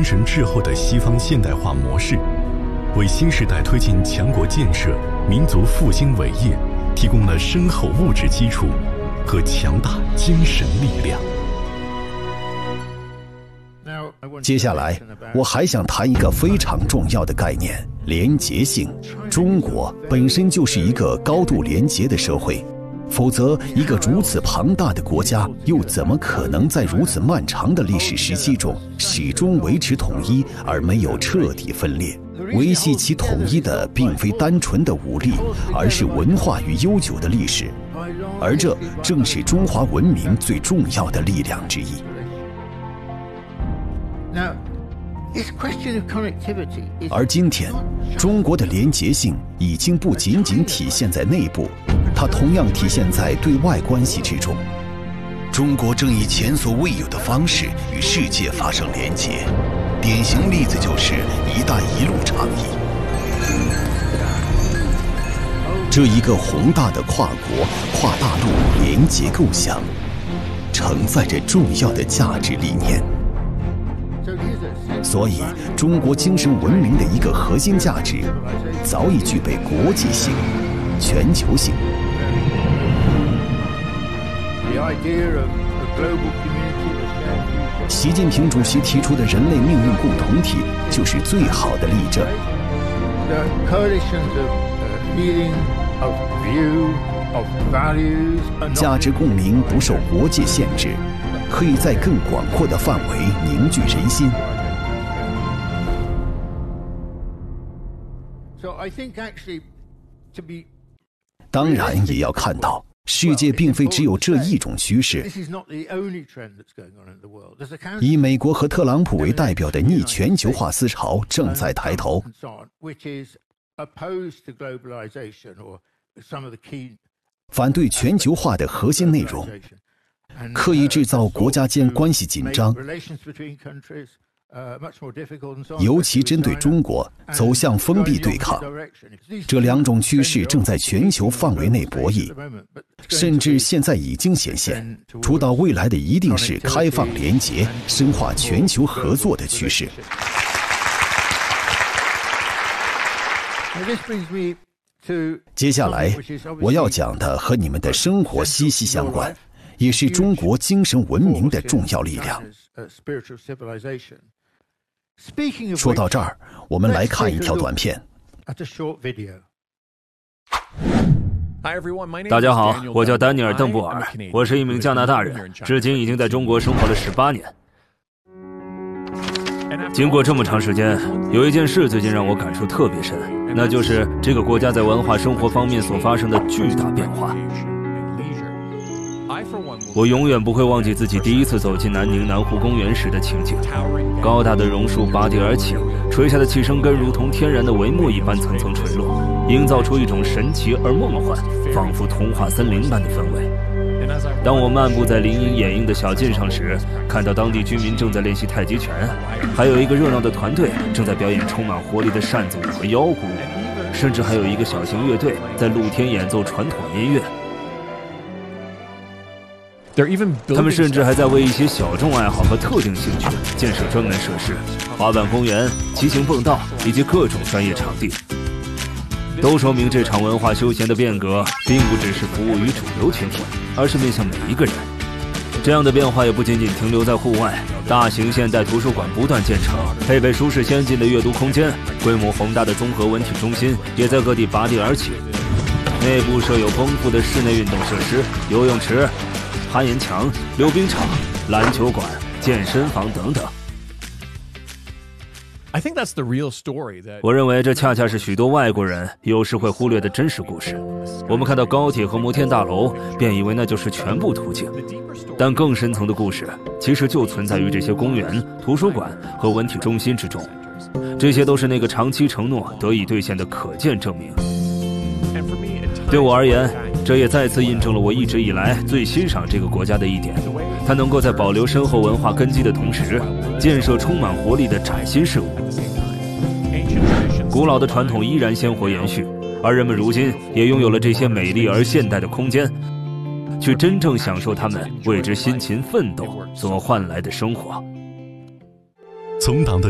精神滞后的西方现代化模式，为新时代推进强国建设、民族复兴伟业提供了深厚物质基础和强大精神力量。 接下来，我还想谈一个非常重要的概念——廉洁性。中国本身就是一个高度廉洁的社会，否则一个如此庞大的国家又怎么可能在如此漫长的历史时期中始终维持统一而没有彻底分裂？维系其统一的并非单纯的武力，而是文化与悠久的历史，而这正是中华文明最重要的力量之一。而今天，中国的廉洁性已经不仅仅体现在内部，它同样体现在对外关系之中。中国正以前所未有的方式与世界发生连结，典型例子就是“一带一路”倡议。这一个宏大的跨国、跨大陆连结构想，承载着重要的价值理念。所以，中国精神文明的一个核心价值，早已具备国际性、全球性。习近平主席提出的人类命运共同体，就是最好的例证。价值共鸣不受国界限制，可以在更广阔的范围凝聚人心。当然也要看到，世界并非只有这一种趋势。以美国和特朗普为代表的逆全球化思潮正在抬头。反对全球化的核心内容，刻意制造国家间关系紧张，尤其针对中国走向封闭对抗。这两种趋势正在全球范围内博弈，甚至现在已经显现，主导未来的一定是开放联结、深化全球合作的趋势。接下来我要讲的和你们的生活息息相关，也是中国精神文明的重要力量。说到这儿，我们来看一条短片。 大家好，我叫丹尼尔·邓布尔，我是一名加拿大人，至今已经在中国生活了18年。经过这么长时间，有一件事最近让我感触特别深，那就是这个国家在文化生活方面所发生的巨大变化。我永远不会忘记自己第一次走进南宁南湖公园时的情景。高大的榕树拔地而起，垂下的气生根如同天然的帷幕一般层层垂落，营造出一种神奇而梦幻，仿佛童话森林般的氛围。当我漫步在林荫掩映的小径上时，看到当地居民正在练习太极拳，还有一个热闹的团队正在表演充满活力的扇子舞和腰鼓舞，甚至还有一个小型乐队在露天演奏传统音乐。他们甚至还在为一些小众爱好和特定兴趣建设专门设施，滑板公园、骑行蹦道以及各种专业场地，都说明这场文化休闲的变革并不只是服务于主流群体，而是面向每一个人。这样的变化也不仅仅停留在户外，大型现代图书馆不断建成，配备舒适先进的阅读空间，规模宏大的综合文体中心也在各地拔地而起，内部设有丰富的室内运动设施、游泳池、攀岩墙、溜冰场、篮球馆、健身房等等。我认为这恰恰是许多外国人有时会忽略的真实故事。我们看到高铁和摩天大楼，便以为那就是全部途径，但更深层的故事其实就存在于这些公园、图书馆和文体中心之中。这些都是那个长期承诺得以兑现的可见证明。对我而言，这也再次印证了我一直以来最欣赏这个国家的一点，它能够在保留深厚文化根基的同时，建设充满活力的崭新事物。古老的传统依然鲜活延续，而人们如今也拥有了这些美丽而现代的空间，去真正享受他们为之辛勤奋斗所换来的生活。 从党的